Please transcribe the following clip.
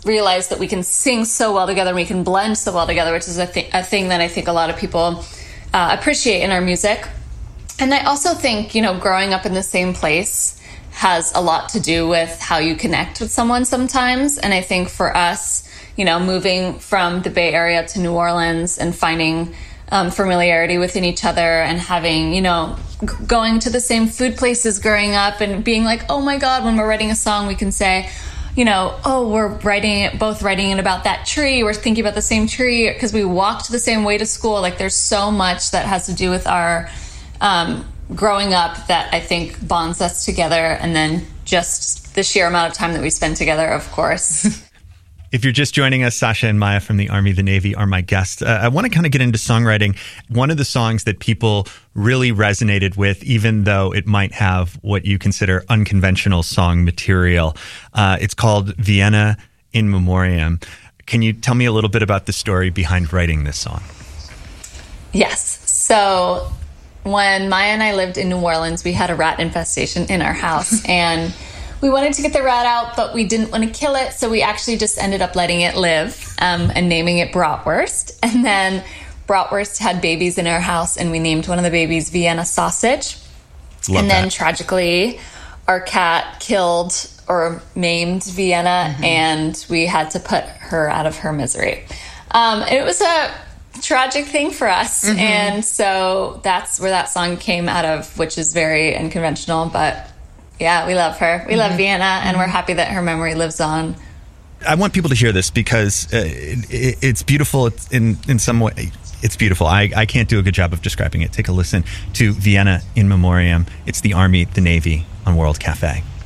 realized that we can sing so well together and we can blend so well together, which is a thing that I think a lot of people appreciate in our music. And I also think, growing up in the same place has a lot to do with how you connect with someone sometimes. And I think for us, moving from the Bay Area to New Orleans and finding familiarity within each other and having, going to the same food places growing up and being like, oh my God, when we're writing a song, we can say, we're both writing it about that tree. We're thinking about the same tree because we walked the same way to school. Like there's so much that has to do with our growing up that I think bonds us together. And then just the sheer amount of time that we spend together, of course. If you're just joining us, Sasha and Maya from the Army, the Navy are my guests. I want to kind of get into songwriting. One of the songs that people really resonated with, even though it might have what you consider unconventional song material, it's called Vienna in Memoriam. Can you tell me a little bit about the story behind writing this song? Yes. So when Maya and I lived in New Orleans, we had a rat infestation in our house, and we wanted to get the rat out, but we didn't want to kill it, so we actually just ended up letting it live and naming it Bratwurst. And then Bratwurst had babies in our house, and we named one of the babies Vienna Sausage. Then tragically, our cat killed or maimed Vienna, and we had to put her out of her misery. It was a tragic thing for us, and so that's where that song came out of, which is very unconventional, but yeah, we love her. We love Vienna, and we're happy that her memory lives on. I want people to hear this because it's beautiful. It's in some way, it's beautiful. I can't do a good job of describing it. Take a listen to Vienna in Memoriam. It's the Army, the Navy on World Cafe.